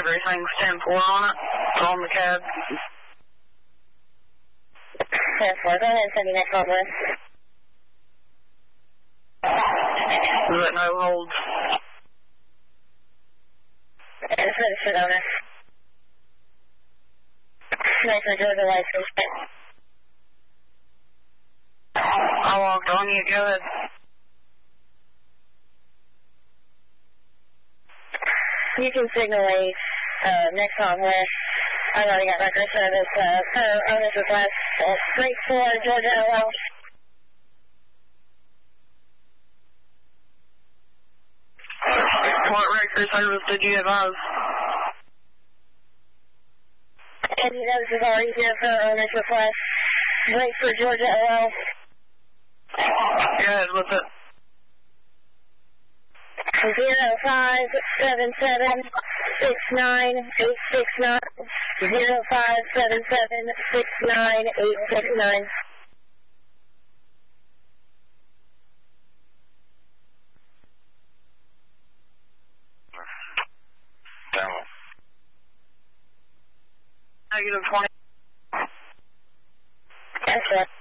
Everything's 10-4 on it. It's on the cab. 10-4. Go ahead and send me next call, please. Is it no holds? It's registered owner. Nice for Georgia license. I walked on you. Go ahead. You can signal a next on where I've already got record service per owner's request. Straight for Georgia LL. What record service did you advise? And you notice is already here for owner's request. Straight for Georgia LL. Go ahead with it. 0577-69869. 0577-69869. -20. That's right.